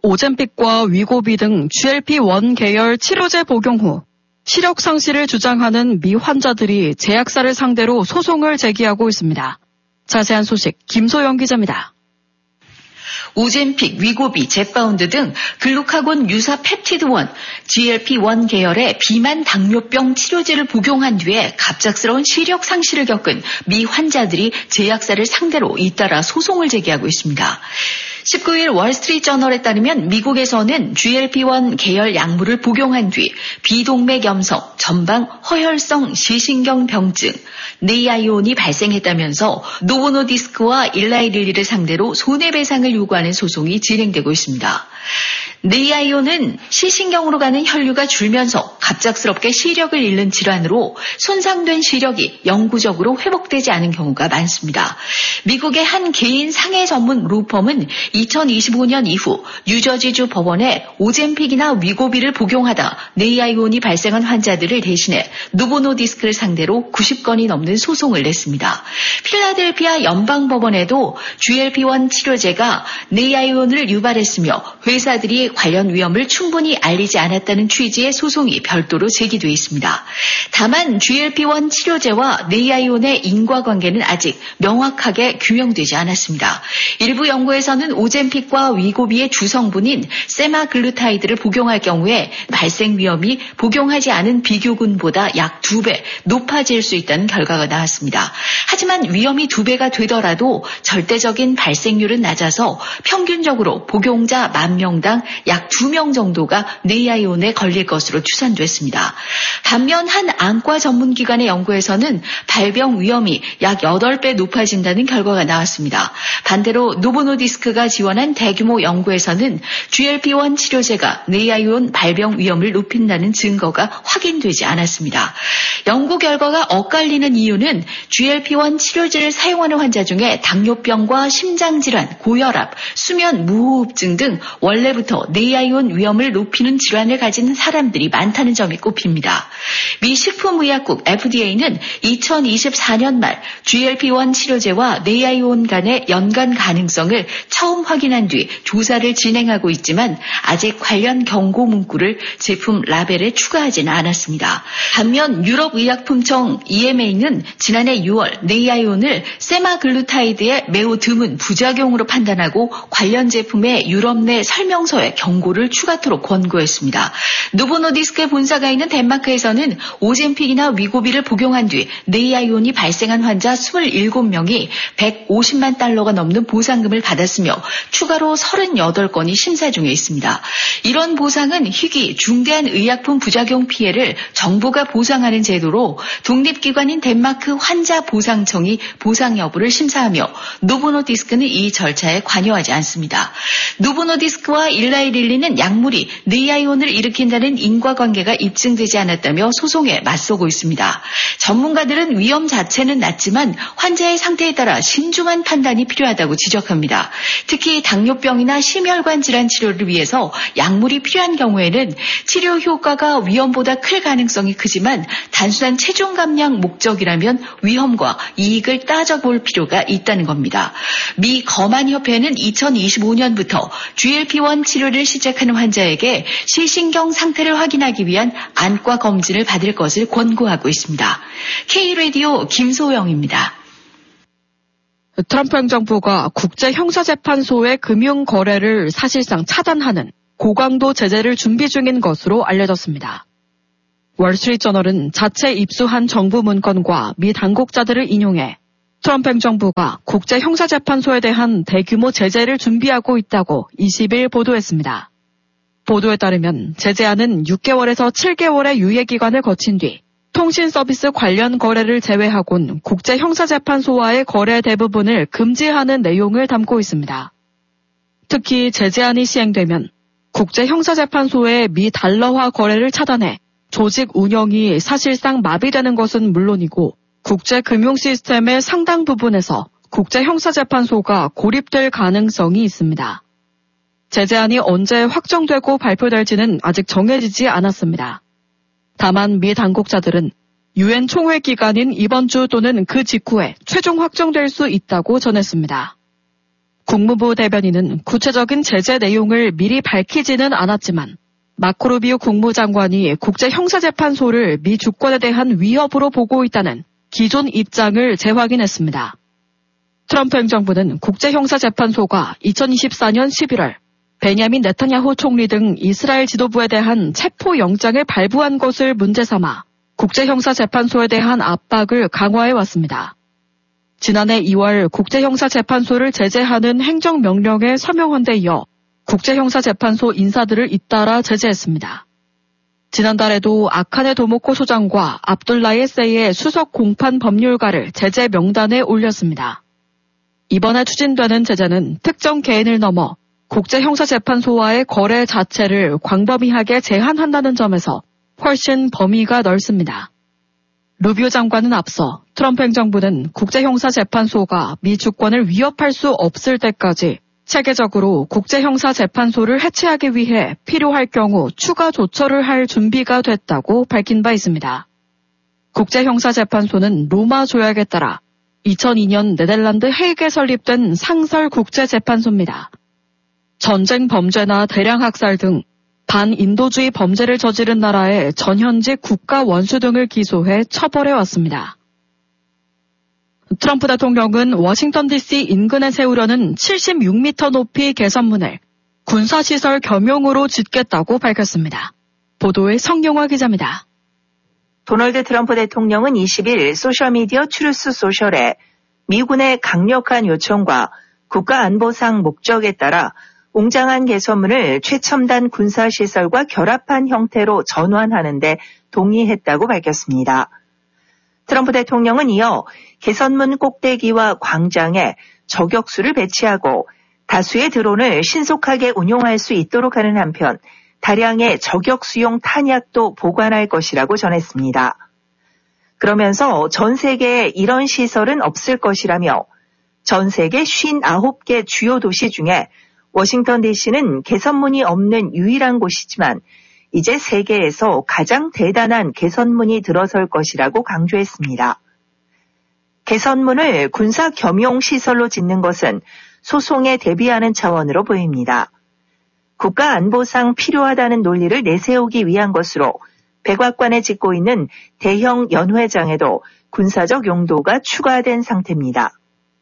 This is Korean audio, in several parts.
오젬픽과 위고비 등 GLP-1 계열 치료제 복용 후 시력 상실을 주장하는 미 환자들이 제약사를 상대로 소송을 제기하고 있습니다. 자세한 소식 김소영 기자입니다. 오젬픽, 위고비, 젯바운드 등 글루카곤 유사 펩티드-1, GLP-1 계열의 비만 당뇨병 치료제를 복용한 뒤에 갑작스러운 시력 상실을 겪은 미 환자들이 제약사를 상대로 잇따라 소송을 제기하고 있습니다. 19일 월스트리트저널에 따르면 미국에서는 GLP-1 계열 약물을 복용한 뒤 비동맥염성, 전방 허혈성 시신경병증, 네이아이온이 발생했다면서 노보노디스크와 일라이릴리를 상대로 손해배상을 요구하는 소송이 진행되고 있습니다. 네이아이온은 시신경으로 가는 혈류가 줄면서 갑작스럽게 시력을 잃는 질환으로 손상된 시력이 영구적으로 회복되지 않은 경우가 많습니다. 미국의 한 개인 상해 전문 로펌은 2025년 이후 뉴저지주 법원에 오젬픽이나 위고비를 복용하다 네이아이온이 발생한 환자들을 대신해 노보노디스크를 상대로 90건이 넘는 소송을 냈습니다. 필라델피아 연방법원에도 GLP-1 치료제가 네이아이온을 유발했으며 회사들이 관련 위험을 충분히 알리지 않았다는 취지의 소송이 별도로 제기돼 있습니다. 다만 GLP-1 치료제와 네이아이온의 인과관계는 아직 명확하게 규명되지 않았습니다. 일부 연구에서는 오젬픽과 위고비의 주성분인 세마글루타이드를 복용할 경우에 발생 위험이 복용하지 않은 비교군보다 약 2배 높아질 수 있다는 결과가 나왔습니다. 하지만 위험이 2배가 되더라도 절대적인 발생률은 낮아서 평균적으로 복용자 10,000명당 약 2명 정도가 네이아이온에 걸릴 것으로 추산됐습니다. 반면 한 안과 전문기관의 연구에서는 발병 위험이 약 8배 높아진다는 결과가 나왔습니다. 반대로 노보노디스크가 지원한 대규모 연구에서는 GLP-1 치료제가 네이아이온 발병 위험을 높인다는 증거가 확인되지 않았습니다. 연구 결과가 엇갈리는 이유는 GLP-1 치료제를 사용하는 환자 중에 당뇨병과 심장질환, 고혈압, 수면 무호흡증 등 원래부터 네이아이온 위험을 높이는 질환을 가진 사람들이 많다는 점이 꼽힙니다. 미 식품의약국 FDA는 2024년 말 GLP-1 치료제와 네이아이온 간의 연관 가능성을 처음 확인한 뒤 조사를 진행하고 있지만 아직 관련 경고 문구를 제품 라벨에 추가하지는 않았습니다. 반면 유럽의약품청 EMA는 지난해 6월 네이아이온을 세마글루타이드의 매우 드문 부작용으로 판단하고 관련 제품의 유럽 내 설명서에 경고를 추가토록 권고했습니다. 노보노디스크의 본사가 있는 덴마크에서는 오젬픽이나 위고비를 복용한 뒤 네이아이온이 발생한 환자 27명이 150만 달러가 넘는 보상금을 받았으며 추가로 38건이 심사 중에 있습니다. 이런 보상은 희귀, 중대한 의약품 부작용 피해를 정부가 보상하는 제도로 독립기관인 덴마크 환자보상청이 보상 여부를 심사하며 노보노디스크는 이 절차에 관여하지 않습니다. 노보노디스크와 일라이릴리는 약물이 네이아이온을 일으킨다는 인과관계가 입증되지 않았다며 소송에 맞서고 있습니다. 전문가들은 위험 자체는 낮지만 환자의 상태에 따라 신중한 판단이 필요하다고 지적합니다. 특히 당뇨병이나 심혈관 질환 치료를 위해서 약물이 필요한 경우에는 치료 효과가 위험보다 클 가능성이 크지만 단순한 체중 감량 목적이라면 위험과 이익을 따져볼 필요가 있다는 겁니다. 미 거만협회는 2025년부터 GLP-1 치료를 시작하는 환자에게 시신경 상태를 확인하기 위한 안과 검진을 받을 것을 권고하고 있습니다. K라디오 김소영입니다. 트럼프 행정부가 국제형사재판소의 금융거래를 사실상 차단하는 고강도 제재를 준비 중인 것으로 알려졌습니다. 월스트리트저널은 자체 입수한 정부 문건과 미 당국자들을 인용해 트럼프 행정부가 국제형사재판소에 대한 대규모 제재를 준비하고 있다고 20일 보도했습니다. 보도에 따르면 제재안은 6개월에서 7개월의 유예기간을 거친 뒤 통신 서비스 관련 거래를 제외하곤 국제형사재판소와의 거래 대부분을 금지하는 내용을 담고 있습니다. 특히 제재안이 시행되면 국제형사재판소의 미 달러화 거래를 차단해 조직 운영이 사실상 마비되는 것은 물론이고 국제금융 시스템의 상당 부분에서 국제형사재판소가 고립될 가능성이 있습니다. 제재안이 언제 확정되고 발표될지는 아직 정해지지 않았습니다. 다만 미 당국자들은 유엔 총회 기간인 이번 주 또는 그 직후에 최종 확정될 수 있다고 전했습니다. 국무부 대변인은 구체적인 제재 내용을 미리 밝히지는 않았지만 마코 루비오 국무장관이 국제형사재판소를 미 주권에 대한 위협으로 보고 있다는 기존 입장을 재확인했습니다. 트럼프 행정부는 국제형사재판소가 2024년 11월 베냐민 네타냐후 총리 등 이스라엘 지도부에 대한 체포영장을 발부한 것을 문제 삼아 국제형사재판소에 대한 압박을 강화해왔습니다. 지난해 2월 국제형사재판소를 제재하는 행정명령에 서명한 데 이어 국제형사재판소 인사들을 잇따라 제재했습니다. 지난달에도 아카네 도모코 소장과 압둘라이 세이의 수석 공판 법률가를 제재 명단에 올렸습니다. 이번에 추진되는 제재는 특정 개인을 넘어 국제형사재판소와의 거래 자체를 광범위하게 제한한다는 점에서 훨씬 범위가 넓습니다. 루비오 장관은 앞서 트럼프 행정부는 국제형사재판소가 미 주권을 위협할 수 없을 때까지 체계적으로 국제형사재판소를 해체하기 위해 필요할 경우 추가 조처를 할 준비가 됐다고 밝힌 바 있습니다. 국제형사재판소는 로마 조약에 따라 2002년 네덜란드 헤이그에 설립된 상설 국제재판소입니다. 전쟁 범죄나 대량 학살 등 반인도주의 범죄를 저지른 나라의 전현직 국가 원수 등을 기소해 처벌해 왔습니다. 트럼프 대통령은 워싱턴 DC 인근에 세우려는 76m 높이 개선문을 군사시설 겸용으로 짓겠다고 밝혔습니다. 보도에 성용화 기자입니다. 도널드 트럼프 대통령은 20일 소셜미디어 트루스 소셜에 미군의 강력한 요청과 국가안보상 목적에 따라 웅장한 개선문을 최첨단 군사시설과 결합한 형태로 전환하는 데 동의했다고 밝혔습니다. 트럼프 대통령은 이어 개선문 꼭대기와 광장에 저격수를 배치하고 다수의 드론을 신속하게 운용할 수 있도록 하는 한편 다량의 저격수용 탄약도 보관할 것이라고 전했습니다. 그러면서 전 세계에 이런 시설은 없을 것이라며 전 세계 59개 주요 도시 중에 워싱턴 DC는 개선문이 없는 유일한 곳이지만 이제 세계에서 가장 대단한 개선문이 들어설 것이라고 강조했습니다. 개선문을 군사 겸용 시설로 짓는 것은 소송에 대비하는 차원으로 보입니다. 국가안보상 필요하다는 논리를 내세우기 위한 것으로 백악관에 짓고 있는 대형 연회장에도 군사적 용도가 추가된 상태입니다.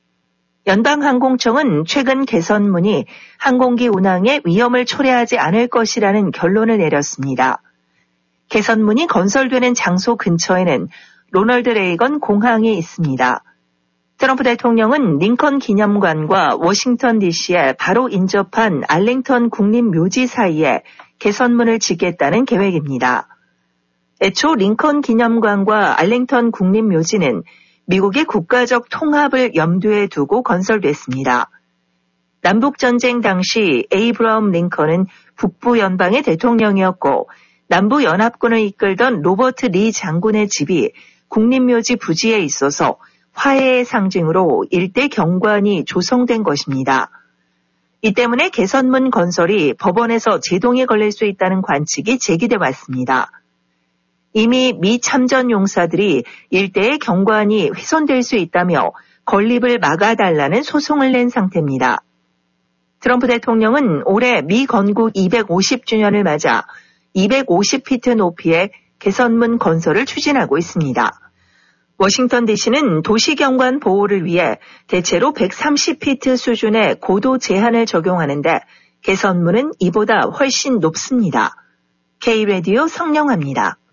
연방항공청은 최근 개선문이 항공기 운항에 위험을 초래하지 않을 것이라는 결론을 내렸습니다. 개선문이 건설되는 장소 근처에는 로널드 레이건 공항이 있습니다. 트럼프 대통령은 링컨 기념관과 워싱턴 DC에 바로 인접한 알링턴 국립묘지 사이에 개선문을 짓겠다는 계획입니다. 애초 링컨 기념관과 알링턴 국립묘지는 미국의 국가적 통합을 염두에 두고 건설됐습니다. 남북전쟁 당시 에이브러함 링컨은 북부 연방의 대통령이었고 남부 연합군을 이끌던 로버트 리 장군의 집이 국립묘지 부지에 있어서 화해의 상징으로 일대 경관이 조성된 것입니다. 이 때문에 개선문 건설이 법원에서 제동에 걸릴 수 있다는 관측이 제기돼 왔습니다. 이미 미 참전 용사들이 일대의 경관이 훼손될 수 있다며 건립을 막아달라는 소송을 낸 상태입니다. 트럼프 대통령은 올해 미 건국 250주년을 맞아 250피트 높이의 개선문 건설을 추진하고 있습니다. 워싱턴 DC는 도시경관 보호를 위해 대체로 130피트 수준의 고도 제한을 적용하는데 개선문은 이보다 훨씬 높습니다. K-라디오 성령아입니다.